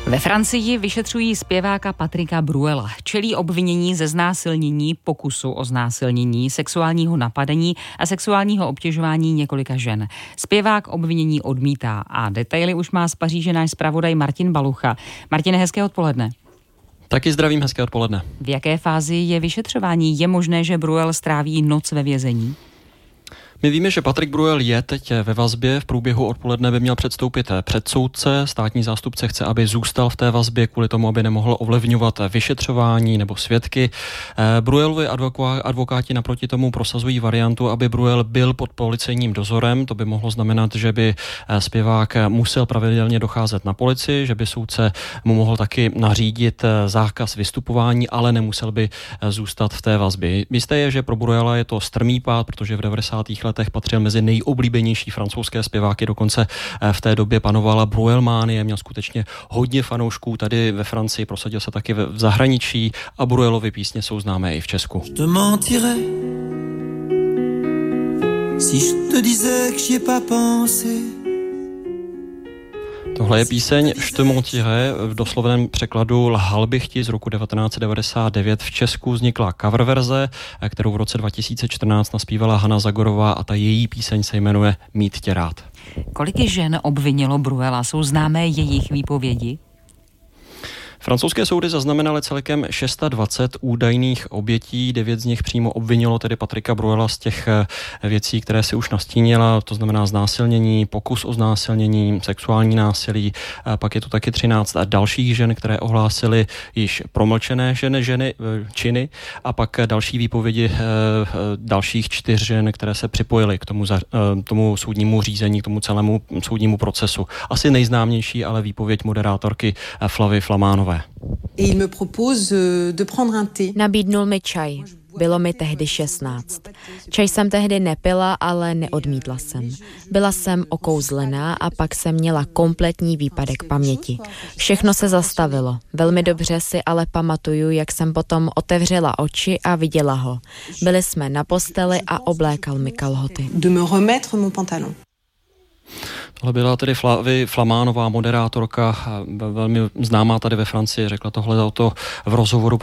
Ve Francii vyšetřují zpěváka Patricka Bruela. Čelí obvinění ze znásilnění, pokusu o znásilnění, sexuálního napadení a sexuálního obtěžování několika žen. Zpěvák obvinění odmítá a detaily už má z Paříže náš zpravodaj Martin Balucha. Martine, hezké odpoledne. Taky zdravím, hezké odpoledne. V jaké fázi je vyšetřování? Je možné, že Bruel stráví noc ve vězení? My víme, že Patrick Bruel je teď ve vazbě. V průběhu odpoledne by měl předstoupit před soudce. Státní zástupce chce, aby zůstal v té vazbě kvůli tomu, aby nemohl ovlivňovat vyšetřování nebo svědky. Bruelovi advokáti naproti tomu prosazují variantu, aby Bruel byl pod policejním dozorem. To by mohlo znamenat, že by zpěvák musel pravidelně docházet na policii, že by soudce mu mohl taky nařídit zákaz vystupování, ale nemusel by zůstat v té vazbě. Jisté je, že pro Bruela je to strmý pád, protože v 90. letech patřil mezi nejoblíbenější francouzské zpěváky, dokonce v té době panovala Bruelmánie, měl skutečně hodně fanoušků tady ve Francii, prosadil se taky v zahraničí a Bruelovy písně jsou známé i v Česku. Tohle je píseň Je te mentirais, v doslovném překladu Lhal bych ti z roku 1999. V Česku vznikla cover verze, kterou v roce 2014 naspívala Hana Zagorová a ta její píseň se jmenuje Mít tě rád. Kolik žen obvinilo Bruela? Jsou známé jejich výpovědi? Francouzské soudy zaznamenaly celkem 620 údajných obětí, 9 z nich přímo obvinilo tedy Patricka Bruela z těch věcí, které si už nastínila, to znamená znásilnění, pokus o znásilnění, sexuální násilí. Pak je tu taky 13 dalších žen, které ohlásily již promlčené činy a pak další výpovědi dalších 4 žen, které se připojily k tomu soudnímu řízení, k tomu celému soudnímu procesu. Asi nejznámější ale výpověď moderátorky Flavy Flamánové. Nabídnul mi čaj. Bylo mi tehdy 16. Čaj jsem tehdy nepila, ale neodmítla jsem. Byla jsem okouzlená a pak jsem měla kompletní výpadek paměti. Všechno se zastavilo. Velmi dobře si ale pamatuju, jak jsem potom otevřela oči a viděla ho. Byli jsme na posteli a oblékal mi kalhoty. Tohle byla tedy Flavy Flamánová, moderátorka, velmi známá tady ve Francii, řekla tohle v rozhovoru